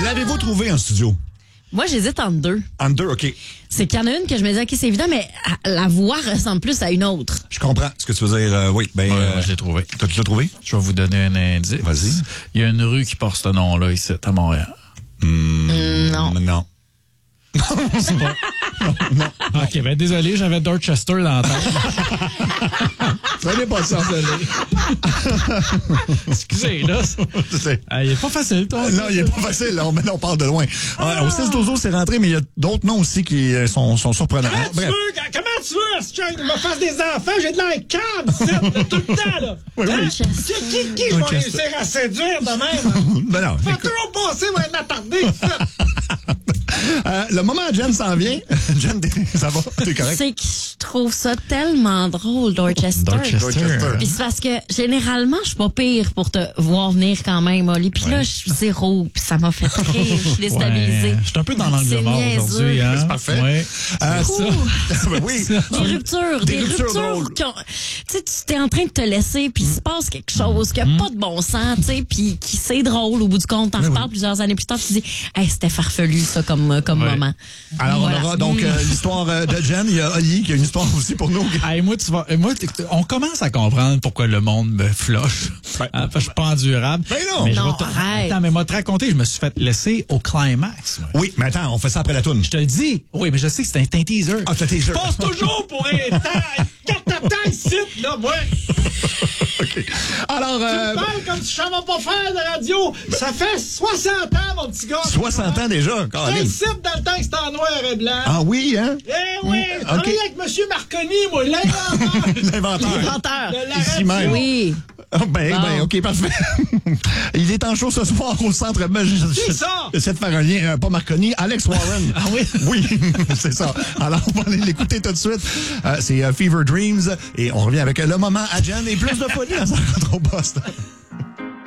L'avez-vous trouvé en studio? Moi, j'hésite entre deux. Entre deux, OK. C'est qu'il y en a une que je me dis, OK, c'est évident, mais la voix ressemble plus à une autre. Je comprends ce que tu veux dire. Oui, ben. Moi, je l'ai trouvé. Tu l'as trouvé? Je vais vous donner un indice. Vas-y. Il y a une rue qui porte ce nom-là ici, à Montréal. Non. Non. OK, ben désolé, j'avais Dorchester dans la tête. Ça n'est pas ça. Excusez, là. Il est pas facile, toi. Non, il est pas facile. Mais là, on part de loin. Au 6-12, c'est rentré, mais il y a d'autres noms aussi qui sont surprenants. Comment tu veux, que je me fasse des enfants? J'ai de l'air calme, tout le temps, là. Oui, oui. Qui je vais réussir à séduire de même? Ben non. Faut toujours passer, va être attardé. Le moment où Jen s'en vient. Jen, ça va? T'es correct? C'est que je trouve ça tellement drôle, Dorchester. Puis c'est parce que généralement, je suis pas pire pour te voir venir quand même, Oli. Puis là, je suis zéro, puis ça m'a fait rire, je suis déstabilisée. Ouais. Je suis un peu dans l'angle mort aujourd'hui. Hein? C'est parfait. Ouais. Ben oui. Des ruptures qui ont... Tu sais, tu t'es en train de te laisser, puis il se passe quelque chose qui a pas de bon sens, tu sais, puis qui c'est drôle au bout du compte. T'en reparles plusieurs années plus tard, tu te dis, hey, c'était farfelu, ça, comme moment. Alors, Voilà. on aura donc l'histoire de Jen. Il y a Oli qui a une histoire aussi pour nous. Hey, moi, on commence à comprendre pourquoi le monde me floche. Parce que je suis pas endurable. Ben non. Mais Arrête. Attends, mais moi, te raconter, je me suis fait laisser au climax. Moi. Oui, mais attends, on fait ça après la toune. Je te le dis. Oui, mais je sais que c'est un teaser. Ah, c'est un teaser. Je passe toujours pour un temps. Quand t'attends ici, là, moi. OK. Alors, Tu me parles comme si je savais pas faire de radio. Ça fait 60 ans, mon petit gars. 60 ans déjà, J'ai Caroline. ici dans le temps que c'était en noir et blanc. Ah oui, hein? Eh oui, j'ai travaillé avec M. Marconi, moi, l'inventeur. L'inventeur. L'inventeur. de la Ici radio. même. Oui. Ben, OK, parfait. Il est en show ce soir au Centre Belge. C'est ça. J'essaie de faire un lien, pas Marconi, Alex Warren. Ah oui? Oui, c'est ça. Alors, on va aller l'écouter tout de suite. C'est Fever Dreams et on revient avec le moment à Jen et plus de folie à sa rentre au poste.